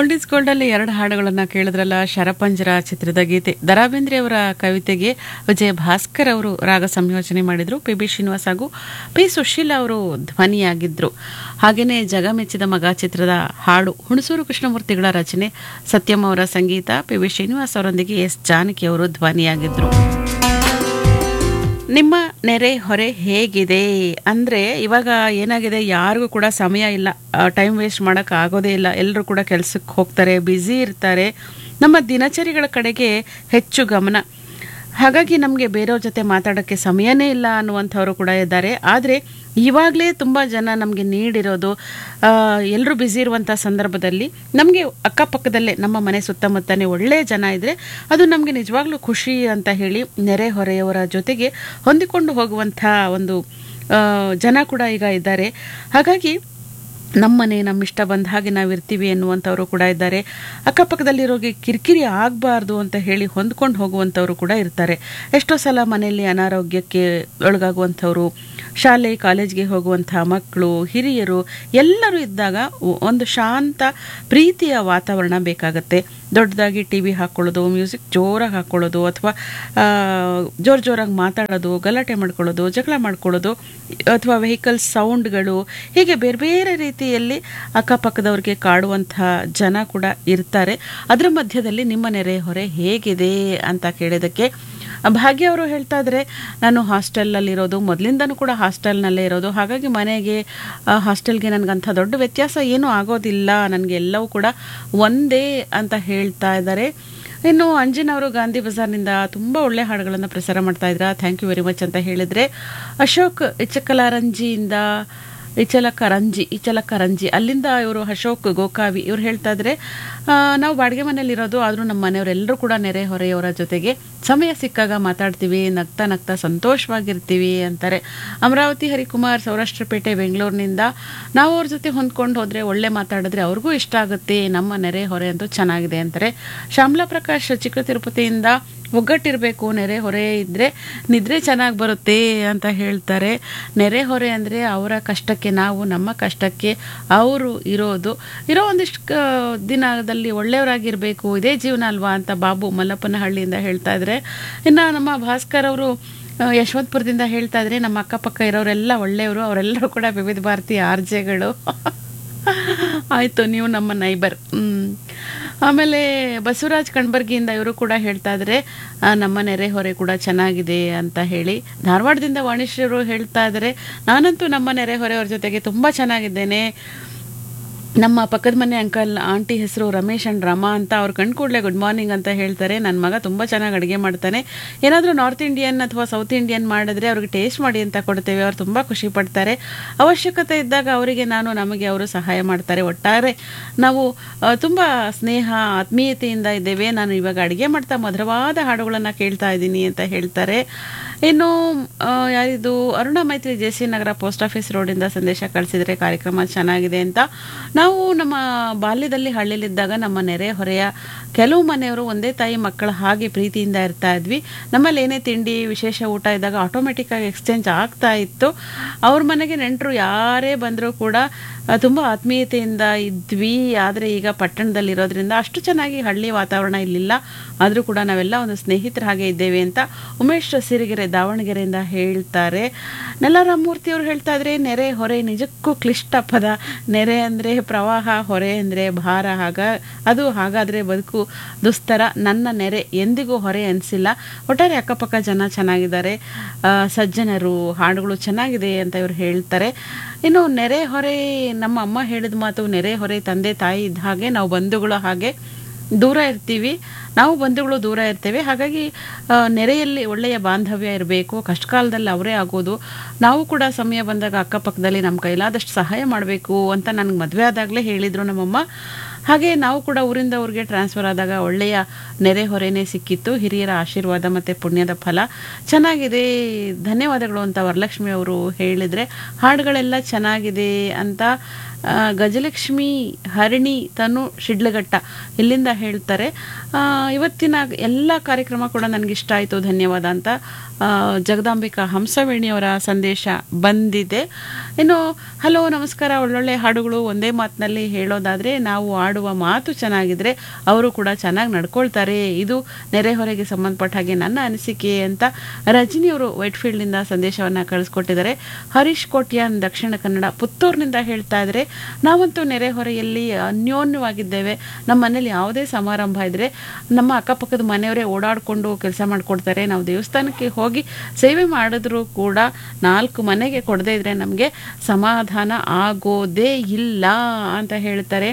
Old is gold ಅಲ್ಲಿ 2 ಹಾಡುಗಳನ್ನ ಕೇಳಿದ್ರಲ್ಲ. ಶರಪಂಜರ ಚಿತ್ರದ ಗೀತೆ ದರಾ ಬೇಂದ್ರೆ ಅವರ ಕವಿತೆಗೆ ವಿಜಯ ಭಾಸ್ಕರ್ ಅವರು ರಾಗ ಸಂಯೋಜನೆ ಮಾಡಿದ್ರು. ಪಿ ಶ್ರೀನಿವಾಸ್ ಹಾಗೂ ಪಿ ಸುಶೀಲಾ ಅವರು ಧ್ವನಿಯಾಗಿದ್ರು. ಹಾಗೇನೆ ಜಗಮೆಚ್ಚಿದ ಮಗ ಚಿತ್ರದ ಹಾಡು ಹುಣಸೂರು ಕೃಷ್ಣಮೂರ್ತಿಗಳ ರಚನೆ, ಸತ್ಯಂ ಅವರ ಸಂಗೀತ, ಪಿ ಶ್ರೀನಿವಾಸ್ ಅವರೊಂದಿಗೆ ಎಸ್ ಜಾನಕಿ ಅವರು ಧ್ವನಿಯಾಗಿದ್ರು. ನಿಮ್ಮ ನೆರೆ ಹೊರೆ ಹೇಗಿದೆ ಅಂದರೆ, ಇವಾಗ ಏನಾಗಿದೆ, ಯಾರಿಗೂ ಕೂಡ ಸಮಯ ಇಲ್ಲ, ಟೈಮ್ ವೇಸ್ಟ್ ಮಾಡೋಕ್ಕೆ ಆಗೋದೇ ಇಲ್ಲ. ಎಲ್ಲರೂ ಕೂಡ ಕೆಲಸಕ್ಕೆ ಹೋಗ್ತಾರೆ, ಬ್ಯುಸಿ ಇರ್ತಾರೆ. ನಮ್ಮ ದಿನಚರಿಗಳ ಕಡೆಗೆ ಹೆಚ್ಚು ಗಮನ. ಹಾಗಾಗಿ ನಮಗೆ ಬೇರೆಯವ್ರ ಜೊತೆ ಮಾತಾಡೋಕ್ಕೆ ಸಮಯನೇ ಇಲ್ಲ ಅನ್ನುವಂಥವರು ಕೂಡ ಇದ್ದಾರೆ. ಆದರೆ ಇವಾಗಲೇ ತುಂಬ ಜನ ನಮಗೆ ನೀಡಿರೋದು, ಎಲ್ಲರೂ ಬ್ಯುಸಿ ಇರುವಂಥ ಸಂದರ್ಭದಲ್ಲಿ ನಮಗೆ ಅಕ್ಕಪಕ್ಕದಲ್ಲೇ ನಮ್ಮ ಮನೆ ಸುತ್ತಮುತ್ತನೇ ಒಳ್ಳೆಯ ಜನ ಇದ್ದರೆ ಅದು ನಮಗೆ ನಿಜವಾಗ್ಲೂ ಖುಷಿ ಅಂತ ಹೇಳಿ ನೆರೆ ಹೊರೆಯವರ ಜೊತೆಗೆ ಹೊಂದಿಕೊಂಡು ಹೋಗುವಂಥ ಒಂದು ಜನ ಕೂಡ ಈಗ ಇದ್ದಾರೆ. ಹಾಗಾಗಿ ನಮ್ಮನೆ ನಮ್ಮಿಷ್ಟ ಬಂದ ಹಾಗೆ ನಾವಿರ್ತೀವಿ ಎನ್ನುವಂಥವರು ಕೂಡ ಇದ್ದಾರೆ. ಅಕ್ಕಪಕ್ಕದಲ್ಲಿರೋರಿಗೆ ಕಿರಿಕಿರಿ ಆಗಬಾರ್ದು ಅಂತ ಹೇಳಿ ಹೊಂದ್ಕೊಂಡು ಹೋಗುವಂಥವರು ಕೂಡ ಇರ್ತಾರೆ. ಎಷ್ಟೋ ಸಲ ಮನೆಯಲ್ಲಿ ಅನಾರೋಗ್ಯಕ್ಕೆ ಒಳಗಾಗುವಂಥವ್ರು, ಶಾಲೆ ಕಾಲೇಜ್ಗೆ ಹೋಗುವಂಥ ಮಕ್ಕಳು, ಹಿರಿಯರು ಎಲ್ಲರೂ ಇದ್ದಾಗ ಒಂದು ಶಾಂತ ಪ್ರೀತಿಯ ವಾತಾವರಣ ಬೇಕಾಗತ್ತೆ. ದೊಡ್ಡದಾಗಿ ಟಿ ವಿ ಹಾಕ್ಕೊಳ್ಳೋದು, ಮ್ಯೂಸಿಕ್ ಜೋರಾಗಿ ಹಾಕ್ಕೊಳ್ಳೋದು, ಅಥವಾ ಜೋರಾಗಿ ಮಾತಾಡೋದು, ಗಲಾಟೆ ಮಾಡ್ಕೊಳ್ಳೋದು, ಜಗಳ ಮಾಡ್ಕೊಳ್ಳೋದು, ಅಥವಾ ವೆಹಿಕಲ್ ಸೌಂಡ್ಗಳು, ಹೀಗೆ ಬೇರೆ ಬೇರೆ ರೀತಿಯಲ್ಲಿ ಅಕ್ಕಪಕ್ಕದವ್ರಿಗೆ ಕಾಡುವಂಥ ಜನ ಕೂಡ ಇರ್ತಾರೆ. ಅದರ ಮಧ್ಯದಲ್ಲಿ ನಿಮ್ಮ ನೆರೆ ಹೊರೆ ಹೇಗಿದೆ ಅಂತ ಕೇಳಿದಕ್ಕೆ ಭಾಗ್ಯ ಅವರು ಹೇಳ್ತಾ ಇದ್ರೆ, ನಾನು ಹಾಸ್ಟೆಲಲ್ಲಿರೋದು, ಮೊದಲಿಂದನೂ ಕೂಡ ಹಾಸ್ಟೆಲ್ನಲ್ಲೇ ಇರೋದು, ಹಾಗಾಗಿ ಮನೆಗೆ ಹಾಸ್ಟೆಲ್ಗೆ ನನಗಂಥ ದೊಡ್ಡ ವ್ಯತ್ಯಾಸ ಏನೂ ಆಗೋದಿಲ್ಲ, ನನಗೆ ಎಲ್ಲವೂ ಕೂಡ ಒಂದೇ ಅಂತ ಹೇಳ್ತಾ ಇದ್ದಾರೆ. ಇನ್ನು ಅಂಜಿನ್ ಅವರು ಗಾಂಧಿ ಬಜಾರ್ನಿಂದ ತುಂಬ ಒಳ್ಳೆ ಹಾಡುಗಳನ್ನು ಪ್ರಸಾರ ಮಾಡ್ತಾ ಇದ್ರ, ಥ್ಯಾಂಕ್ ಯು ವೆರಿ ಮಚ್ ಅಂತ ಹೇಳಿದರೆ. ಅಶೋಕ್ ಇಚಲಕರಂಜಿ ಅಲ್ಲಿಂದ ಇವರು ಅಶೋಕ್ ಗೋಕಾವಿ ಇವ್ರು ಹೇಳ್ತಾ ಇದ್ರೆ, ನಾವು ಬಾಡಿಗೆ ಮನೆಯಲ್ಲಿರೋದು, ಆದರೂ ನಮ್ಮ ಮನೆಯವರೆಲ್ಲರೂ ಕೂಡ ನೆರೆ ಹೊರೆಯವರ ಜೊತೆಗೆ ಸಮಯ ಸಿಕ್ಕಾಗ ಮಾತಾಡ್ತೀವಿ, ನಗ್ತಾ ನಗ್ತಾ ಸಂತೋಷವಾಗಿರ್ತೀವಿ ಅಂತಾರೆ. ಅಮರಾವತಿ ಹರಿಕುಮಾರ್ ಸೌರಾಷ್ಟ್ರಪೇಟೆ ಬೆಂಗಳೂರಿನಿಂದ, ನಾವು ಅವ್ರ ಜೊತೆ ಹೊಂದ್ಕೊಂಡು ಹೋದರೆ, ಒಳ್ಳೆ ಮಾತಾಡಿದ್ರೆ ಅವ್ರಿಗೂ ಇಷ್ಟ ಆಗುತ್ತೆ, ನಮ್ಮ ನೆರೆ ಹೊರೆ ಅಂತೂ ಚೆನ್ನಾಗಿದೆ ಅಂತಾರೆ. ಶ್ಯಾಮಲಾ ಪ್ರಕಾಶ್ ಚಿಕ್ಕ ತಿರುಪತಿಯಿಂದ, ಒಗ್ಗಟ್ಟಿರಬೇಕು, ನೆರೆ ಹೊರೆ ಇದ್ದರೆ ನಿದ್ರೆ ಚೆನ್ನಾಗಿ ಬರುತ್ತೆ ಅಂತ ಹೇಳ್ತಾರೆ. ನೆರೆ ಹೊರೆ ಅಂದರೆ ಅವರ ಕಷ್ಟಕ್ಕೆ ನಾವು, ನಮ್ಮ ಕಷ್ಟಕ್ಕೆ ಅವರು ಇರೋ ಒಂದಿಷ್ಟು ದಿನದಲ್ಲಿ ಒಳ್ಳೆಯವರಾಗಿರಬೇಕು, ಇದೇ ಜೀವನ ಅಲ್ವಾ ಅಂತ ಬಾಬು ಮಲ್ಲಪ್ಪನಹಳ್ಳಿಯಿಂದ ಹೇಳ್ತಾ ಇದ್ರೆ. ಇನ್ನು ನಮ್ಮ ಭಾಸ್ಕರ್ ಅವರು ಯಶವಂತಪುರದಿಂದ ಹೇಳ್ತಾ ಇದ್ರೆ, ನಮ್ಮ ಅಕ್ಕಪಕ್ಕ ಇರೋರೆಲ್ಲ ಒಳ್ಳೆಯವರು, ಅವರೆಲ್ಲರೂ ಕೂಡ ವಿವಿಧ ಭಾರತಿ ಆರ್ಜೆಗಳು. ಆಯಿತು, ನೀವು ನಮ್ಮ ನೈಬರ್. ಆಮೇಲೆ ಬಸವರಾಜ್ ಕಣ್ಬರ್ಗಿಯಿಂದ ಇವರು ಕೂಡ ಹೇಳ್ತಾ ಇದ್ರೆ, ನಮ್ಮ ನೆರೆ ಹೊರೆ ಕೂಡ ಚೆನ್ನಾಗಿದೆ ಅಂತ ಹೇಳಿ. ಧಾರವಾಡದಿಂದ ವಾಣಿಶ್ಯರು ಹೇಳ್ತಾ ಇದ್ದಾರೆ, ನಾನಂತೂ ನಮ್ಮ ನೆರೆ ಹೊರೆಯವ್ರ ಜೊತೆಗೆ ತುಂಬ ಚೆನ್ನಾಗಿದ್ದೇನೆ. ನಮ್ಮ ಪಕ್ಕದ ಮನೆ ಅಂಕಲ್ ಆಂಟಿ ಹೆಸರು ರಮೇಶ್ ಅಂಡ್ ರಮಾ ಅಂತ, ಅವ್ರು ಕಂಡು ಕೂಡಲೇ ಗುಡ್ ಮಾರ್ನಿಂಗ್ ಅಂತ ಹೇಳ್ತಾರೆ. ನನ್ನ ಮಗ ತುಂಬ ಚೆನ್ನಾಗಿ ಅಡುಗೆ ಮಾಡ್ತಾನೆ, ಏನಾದರೂ ನಾರ್ತ್ ಇಂಡಿಯನ್ ಅಥವಾ ಸೌತ್ ಇಂಡಿಯನ್ ಮಾಡಿದ್ರೆ ಅವ್ರಿಗೆ ಟೇಸ್ಟ್ ಮಾಡಿ ಅಂತ ಕೊಡ್ತೇವೆ, ಅವ್ರು ತುಂಬ ಖುಷಿ ಪಡ್ತಾರೆ. ಅವಶ್ಯಕತೆ ಇದ್ದಾಗ ಅವರಿಗೆ ನಮಗೆ ಅವರು ಸಹಾಯ ಮಾಡ್ತಾರೆ. ಒಟ್ಟಾರೆ ನಾವು ತುಂಬ ಸ್ನೇಹ ಆತ್ಮೀಯತೆಯಿಂದ ಇದ್ದೇವೆ. ನಾನು ಇವಾಗ ಅಡುಗೆ ಮಾಡ್ತಾ ಮಧುರವಾದ ಹಾಡುಗಳನ್ನು ಕೇಳ್ತಾ ಇದ್ದೀನಿ ಅಂತ ಹೇಳ್ತಾರೆ. ಇನ್ನು ಯಾರಿದು ಅರುಣ ಮೈತ್ರಿ ಜೆ.ಸಿ. ನಗರ ಪೋಸ್ಟ್ ಆಫೀಸ್ ರೋಡಿಂದ ಸಂದೇಶ ಕಳಿಸಿದರೆ, ಕಾರ್ಯಕ್ರಮ ಚೆನ್ನಾಗಿದೆ ಅಂತ. ನಾವು ನಮ್ಮ ಬಾಲ್ಯದಲ್ಲಿ ಹಳ್ಳಿಲಿದ್ದಾಗ ನಮ್ಮ ನೆರೆ ಹೊರೆಯ ಕೆಲವು ಮನೆಯವರು ಒಂದೇ ತಾಯಿ ಮಕ್ಕಳ ಹಾಗೆ ಪ್ರೀತಿಯಿಂದ ಇರ್ತಾ ಇದ್ವಿ. ನಮ್ಮಲ್ಲಿ ಏನೇ ತಿಂಡಿ ವಿಶೇಷ ಊಟ ಇದ್ದಾಗ ಆಟೋಮೆಟಿಕ್ಕಾಗಿ ಎಕ್ಸ್ಚೇಂಜ್ ಆಗ್ತಾ ಇತ್ತು. ಅವ್ರ ಮನೆಗೆ ನೆಂಟರು ಯಾರೇ ಬಂದರೂ ಕೂಡ ತುಂಬ ಆತ್ಮೀಯತೆಯಿಂದ ಇದ್ವಿ. ಆದರೆ ಈಗ ಪಟ್ಟಣದಲ್ಲಿರೋದ್ರಿಂದ ಅಷ್ಟು ಚೆನ್ನಾಗಿ ಹಳ್ಳಿ ವಾತಾವರಣ ಇಲ್ಲಿಲ್ಲ, ಆದರೂ ಕೂಡ ನಾವೆಲ್ಲ ಒಂದು ಸ್ನೇಹಿತರ ಹಾಗೆ ಇದ್ದೇವೆ ಅಂತ ಉಮೇಶ್ ಸಿರಿಗೆರೆ ದಾವಣಗೆರೆಯಿಂದ ಹೇಳ್ತಾರೆ. ನೆಲರಾಮಮೂರ್ತಿಯವರು ಹೇಳ್ತಾ ಇದ್ರೆ, ನೆರೆ ಹೊರೆ ನಿಜಕ್ಕೂ ಕ್ಲಿಷ್ಟ ಪದ. ನೆರೆ ಅಂದರೆ ಪ್ರವಾಹ, ಹೊರೆ ಅಂದರೆ ಭಾರ. ಹಾಗಾದರೆ ಬದುಕು ದುಸ್ತರ. ನನ್ನ ನೆರೆ ಎಂದಿಗೂ ಹೊರೆ ಅನಿಸಿಲ್ಲ. ಒಟ್ಟಾರೆ ಅಕ್ಕಪಕ್ಕ ಜನ ಚೆನ್ನಾಗಿದ್ದಾರೆ, ಸಜ್ಜನರು, ಹಾಡುಗಳು ಚೆನ್ನಾಗಿದೆ ಅಂತ ಇವರು ಹೇಳ್ತಾರೆ. ಇನ್ನು ನೆರೆ ಹೊರೆ, ನಮ್ಮ ಅಮ್ಮ ಹೇಳಿದ ಮಾತು, ನೆರೆ ಹೊರೆ ತಂದೆ ತಾಯಿ ಇದ್ದ ಹಾಗೆ, ನಾವು ಬಂಧುಗಳು ಹಾಗೆ ದೂರ ಇರ್ತೀವಿ, ನಾವು ಬಂಧುಗಳು ದೂರ ಇರ್ತೇವೆ. ಹಾಗಾಗಿ ನೆರೆಯಲ್ಲಿ ಒಳ್ಳೆಯ ಬಾಂಧವ್ಯ ಇರಬೇಕು. ಕಷ್ಟ ಕಾಲದಲ್ಲಿ ಅವರೇ ಆಗೋದು. ನಾವು ಕೂಡ ಸಮಯ ಬಂದಾಗ ಅಕ್ಕಪಕ್ಕದಲ್ಲಿ ನಮ್ಮ ಕೈಲಾದಷ್ಟು ಸಹಾಯ ಮಾಡಬೇಕು ಅಂತ ನನಗೆ ಮದುವೆ ಆದಾಗಲೇ ಹೇಳಿದರು ನಮ್ಮಮ್ಮ. ಹಾಗೆ ನಾವು ಕೂಡ ಊರಿಂದ ಊರಿಗೆ ಟ್ರಾನ್ಸ್ಫರ್ ಆದಾಗ ಒಳ್ಳೆಯ ನೆರೆ ಹೊರೆನೇ ಸಿಕ್ಕಿತ್ತು. ಹಿರಿಯರ ಆಶೀರ್ವಾದ ಮತ್ತು ಪುಣ್ಯದ ಫಲ ಚೆನ್ನಾಗಿದೆ, ಧನ್ಯವಾದಗಳು ಅಂತ ವರಲಕ್ಷ್ಮಿ ಅವರು ಹೇಳಿದರೆ. ಹಾಡುಗಳೆಲ್ಲ ಚೆನ್ನಾಗಿದೆ ಅಂತ ಗಜಲಕ್ಷ್ಮಿ ಹರಿಣಿ ತನು ಶಿಡ್ಲಘಟ್ಟ ಇಲ್ಲಿಂದ ಹೇಳ್ತಾರೆ. ಇವತ್ತಿನ ಎಲ್ಲ ಕಾರ್ಯಕ್ರಮ ಕೂಡ ನನಗಿಷ್ಟ ಆಯಿತು, ಧನ್ಯವಾದ ಅಂತ ಜಗದಾಂಬಿಕಾ ಹಂಸವೇಣಿಯವರ ಸಂದೇಶ ಬಂದಿದೆ. ಇನ್ನು ಹಲೋ ನಮಸ್ಕಾರ, ಒಳ್ಳೊಳ್ಳೆ ಹಾಡುಗಳು ಒಂದೇ ಮಾತಿನಲ್ಲಿ ಹೇಳೋದಾದರೆ ನಾವು ಆಡುವ ಮಾತು ಚೆನ್ನಾಗಿದ್ರೆ ಅವರು ಕೂಡ ಚೆನ್ನಾಗಿ ನಡ್ಕೊಳ್ತಾರೆ, ಇದು ನೆರೆಹೊರೆಗೆ ಸಂಬಂಧಪಟ್ಟ ಹಾಗೆ ನನ್ನ ಅನಿಸಿಕೆ ಅಂತ ರಜನಿಯವರು ವೈಟ್ಫೀಲ್ಡ್ನಿಂದ ಸಂದೇಶವನ್ನು ಕಳಿಸ್ಕೊಟ್ಟಿದ್ದಾರೆ. ಹರೀಶ್ ಕೋಟ್ಯಾನ್ ದಕ್ಷಿಣ ಕನ್ನಡ ಪುತ್ತೂರಿನಿಂದ ಹೇಳ್ತಾ ಇದ್ದಾರೆ, ನಾವಂತೂ ನೆರೆಹೊರೆಯಲ್ಲಿ ಅನ್ಯೋನ್ಯವಾಗಿದ್ದೇವೆ. ನಮ್ಮ ಮನೇಲಿ ಯಾವುದೇ ಸಮಾರಂಭ ಇದ್ದರೆ ನಮ್ಮ ಅಕ್ಕಪಕ್ಕದ ಮನೆಯವರೇ ಓಡಾಡಿಕೊಂಡು ಕೆಲಸ ಮಾಡಿಕೊಡ್ತಾರೆ. ನಾವು ದೇವಸ್ಥಾನಕ್ಕೆ ಹೋಗಿ ಸೇವೆ ಮಾಡಿದ್ರೂ ಕೂಡ 4 ಮನೆಗೆ ಕೊಡದೇ ಇದ್ರೆ ನಮಗೆ ಸಮಾಧಾನ ಆಗೋದೇ ಇಲ್ಲ ಅಂತ ಹೇಳ್ತಾರೆ.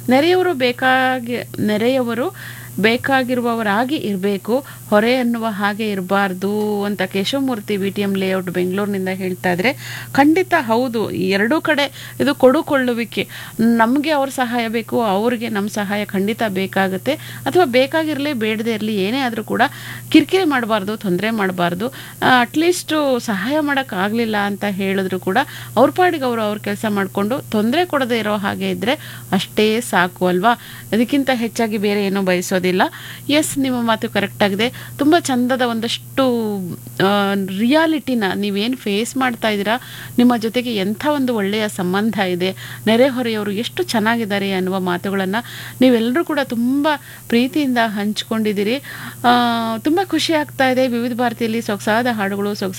ನೆರೆಯವರು ಬೇಕಾಗಿರುವವರಾಗಿ ಇರಬೇಕು, ಹೊರೆ ಅನ್ನುವ ಹಾಗೆ ಇರಬಾರ್ದು ಅಂತ ಕೇಶವಮೂರ್ತಿ BTM ಲೇಔಟ್ ಬೆಂಗಳೂರಿನಿಂದ ಹೇಳ್ತಾ ಇದ್ರೆ ಖಂಡಿತ ಹೌದು. ಎರಡೂ ಕಡೆ ಇದು ಕೊಡುಕೊಳ್ಳುವಿಕೆ. ನಮಗೆ ಅವ್ರ ಸಹಾಯ ಬೇಕು, ಅವ್ರಿಗೆ ನಮ್ಮ ಸಹಾಯ ಖಂಡಿತ ಬೇಕಾಗುತ್ತೆ. ಅಥವಾ ಬೇಕಾಗಿರಲಿ ಬೇಡದೇ ಇರಲಿ ಏನೇ ಆದರೂ ಕೂಡ ಕಿರಿಕಿರಿ ಮಾಡಬಾರ್ದು, ತೊಂದರೆ ಮಾಡಬಾರ್ದು. ಅಟ್ಲೀಸ್ಟು ಸಹಾಯ ಮಾಡೋಕ್ಕಾಗಲಿಲ್ಲ ಅಂತ ಹೇಳಿದ್ರು ಕೂಡ ಅವ್ರ ಪಾಡಿಗೆ ಅವ್ರ ಕೆಲಸ ಮಾಡಿಕೊಂಡು ತೊಂದರೆ ಕೊಡದೇ ಇರೋ ಹಾಗೆ ಇದ್ದರೆ ಅಷ್ಟೇ ಸಾಕು ಅಲ್ವಾ. ಅದಕ್ಕಿಂತ ಹೆಚ್ಚಾಗಿ ಬೇರೆ ಏನೂ ಬಯಸೋದಿಲ್ಲ. ಎಸ್, ನಿಮ್ಮ ಮಾತು ಕರೆಕ್ಟ್ ಆಗಿದೆ. ತುಂಬ ಚಂದದ ಒಂದಷ್ಟು ರಿಯಾಲಿಟಿನ ನೀವೇನು ಫೇಸ್ ಮಾಡ್ತಾ ಇದ್ದೀರಾ, ನಿಮ್ಮ ಜೊತೆಗೆ ಎಂಥ ಒಂದು ಒಳ್ಳೆಯ ಸಂಬಂಧ ಇದೆ, ನೆರೆಹೊರೆಯವರು ಎಷ್ಟು ಚೆನ್ನಾಗಿದ್ದಾರೆ ಅನ್ನುವ ಮಾತುಗಳನ್ನು ನೀವೆಲ್ಲರೂ ಕೂಡ ತುಂಬ ಪ್ರೀತಿಯಿಂದ ಹಂಚ್ಕೊಂಡಿದ್ದೀರಿ. ತುಂಬ ಖುಷಿ ಆಗ್ತಾ ಇದೆ. ವಿವಿಧ ಭಾರತಿಯಲ್ಲಿ ಸೊಗಸಾದ ಹಾಡುಗಳು,